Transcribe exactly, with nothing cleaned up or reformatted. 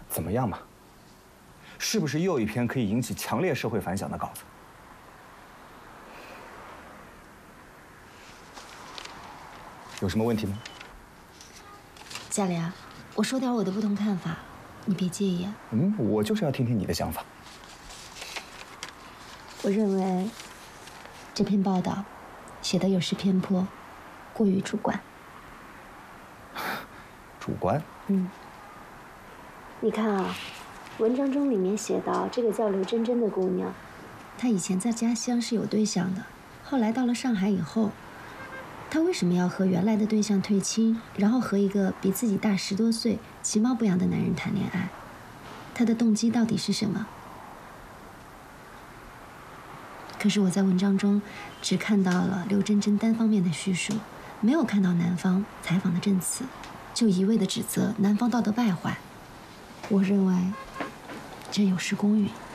怎么样嘛？是不是又一篇可以引起强烈社会反响的稿子？有什么问题吗？ 夏莲，我说点我的不同看法，你别介意啊。 嗯，我就是要听听你的想法。 我认为这篇报道写的有失偏颇，过于主观。 主观？ 嗯。你看啊，文章中里面写到这个叫刘真真的姑娘，她以前在家乡是有对象的，后来到了上海以后，她为什么要和原来的对象退亲，然后和一个比自己大十多岁、其貌不扬的男人谈恋爱？她的动机到底是什么？可是我在文章中只看到了刘真真单方面的叙述，没有看到男方采访的证词，就一味的指责男方道德败坏。我认为这有失公允。